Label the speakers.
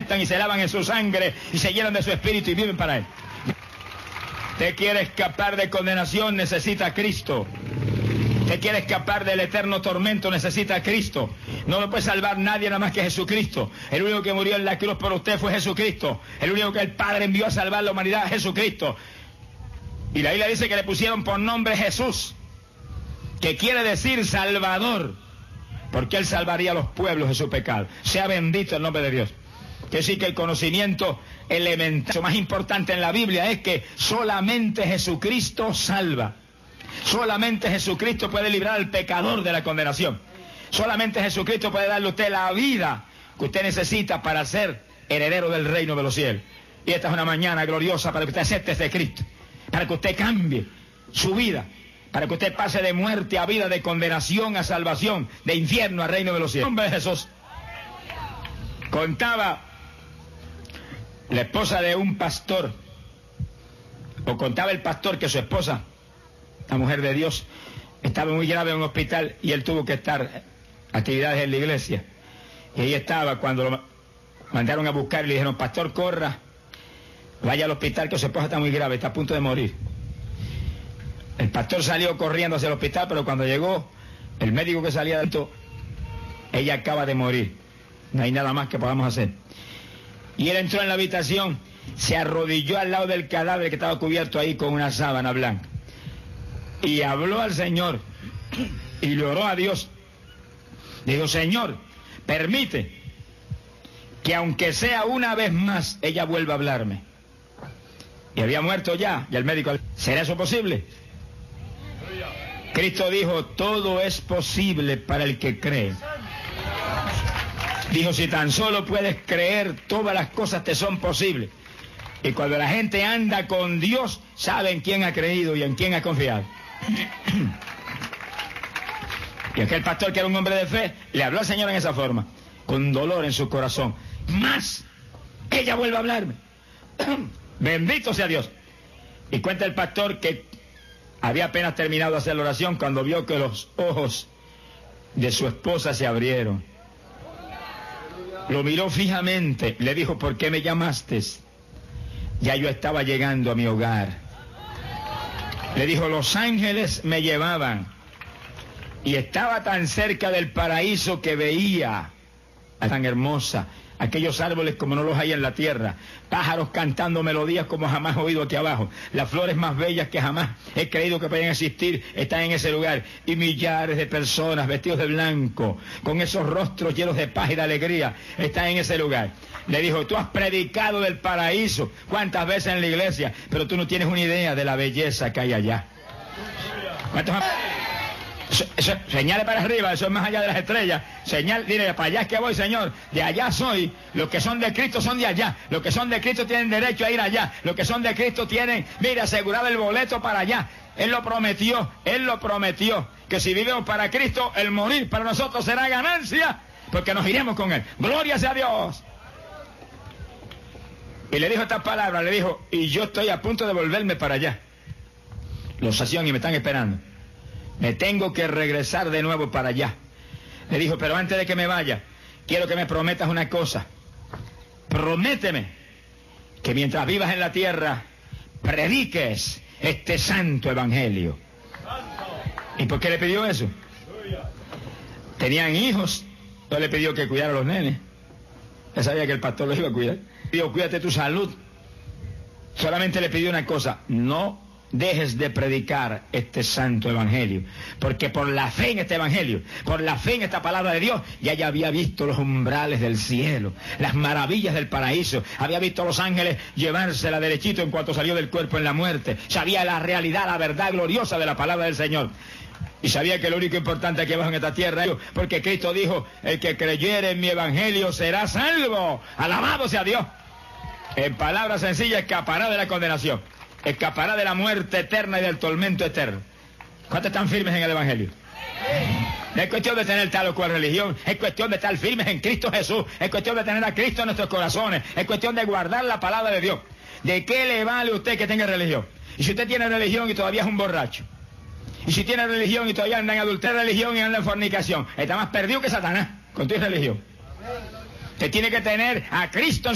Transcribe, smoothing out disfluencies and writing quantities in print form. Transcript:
Speaker 1: y se lavan en su sangre y se llenan de su espíritu y viven para Él. Usted quiere escapar de condenación, necesita a Cristo. Usted quiere escapar del eterno tormento, necesita a Cristo. No lo puede salvar nadie nada más que Jesucristo. El único que murió en la cruz por usted fue Jesucristo. El único que el Padre envió a salvar la humanidad es Jesucristo. Y la Biblia dice que le pusieron por nombre Jesús, que quiere decir Salvador, porque Él salvaría a los pueblos de su pecado. Sea bendito el nombre de Dios. Quiere decir que el conocimiento elemental, lo más importante en la Biblia es que solamente Jesucristo salva. Solamente Jesucristo puede librar al pecador de la condenación. Solamente Jesucristo puede darle a usted la vida que usted necesita para ser heredero del reino de los cielos. Y esta es una mañana gloriosa para que usted acepte este Cristo, para que usted cambie su vida, para que usted pase de muerte a vida, de condenación a salvación, de infierno a reino de los cielos. En nombre de Jesús. Contaba la esposa de un pastor, o contaba el pastor que su esposa, la mujer de Dios, estaba muy grave en un hospital y él tuvo que estar actividades en la iglesia. Y ahí estaba cuando lo mandaron a buscar y le dijeron: pastor, corra, vaya al hospital que su esposa está muy grave, está a punto de morir. El pastor salió corriendo hacia el hospital, pero cuando llegó el médico que salía de esto, ella acaba de morir, no hay nada más que podamos hacer. Y él entró en la habitación, se arrodilló al lado del cadáver que estaba cubierto ahí con una sábana blanca y habló al Señor y le oró a Dios. Dijo: Señor, permite que aunque sea una vez más ella vuelva a hablarme. Y había muerto ya, y el médico: ¿será eso posible? Cristo dijo: todo es posible para el que cree. Dijo: si tan solo puedes creer, todas las cosas te son posibles. Y cuando la gente anda con Dios, sabe en quién ha creído y en quién ha confiado. Y aquel pastor, que era un hombre de fe, le habló al Señor en esa forma, con dolor en su corazón: más ella vuelve a hablarme. Bendito sea Dios. Y cuenta el pastor que había apenas terminado de hacer la oración cuando vio que los ojos de su esposa se abrieron. Lo miró fijamente, le dijo: ¿por qué me llamaste? Ya yo estaba llegando a mi hogar. Le dijo: los ángeles me llevaban y estaba tan cerca del paraíso que veía tan hermosa, aquellos árboles como no los hay en la tierra, pájaros cantando melodías como jamás he oído aquí abajo, las flores más bellas que jamás he creído que pueden existir están en ese lugar, y millares de personas vestidos de blanco, con esos rostros llenos de paz y de alegría, están en ese lugar. Le dijo: tú has predicado del paraíso cuántas veces en la iglesia, pero tú no tienes una idea de la belleza que hay allá. ¿Cuántos señale para arriba? Eso es más allá de las estrellas. Señal, dile: para allá es que voy, Señor, de allá soy. Los que son de Cristo son de allá. Los que son de Cristo tienen derecho a ir allá. Los que son de Cristo tienen, mire, asegurado el boleto para allá. Él lo prometió, que si vivimos para Cristo, el morir para nosotros será ganancia, porque nos iremos con Él. Gloria sea a Dios. Y le dijo estas palabras, le dijo: y yo estoy a punto de volverme para allá. Los hacían y me están esperando. Me tengo que regresar de nuevo para allá. Le dijo: pero antes de que me vaya, quiero que me prometas una cosa. Prométeme que mientras vivas en la tierra, prediques este santo evangelio. ¿Y por qué le pidió eso? Tenían hijos, no le pidió que cuidara a los nenes. Él sabía que el pastor los iba a cuidar. Dijo: cuídate tu salud. Solamente le pidió una cosa: no dejes de predicar este santo evangelio, porque por la fe en este evangelio, por la fe en esta palabra de Dios, ya había visto los umbrales del cielo, las maravillas del paraíso, había visto a los ángeles llevársela derechito en cuanto salió del cuerpo en la muerte, sabía la realidad, la verdad gloriosa de la palabra del Señor. Y sabía que lo único importante aquí abajo en esta tierra es, porque Cristo dijo: el que creyere en mi evangelio será salvo. Alabado sea Dios. En palabras sencillas, escapará de la condenación, escapará de la muerte eterna y del tormento eterno. ¿Cuántos están firmes en el evangelio? No es cuestión de tener tal o cual religión, es cuestión de estar firmes en Cristo Jesús, es cuestión de tener a Cristo en nuestros corazones, es cuestión de guardar la palabra de Dios. ¿De qué le vale a usted que tenga religión? Y si usted tiene religión y todavía es un borracho, y si tiene religión y todavía anda en adulterio, religión y anda en fornicación, está más perdido que Satanás con tu religión. Usted tiene que tener a Cristo en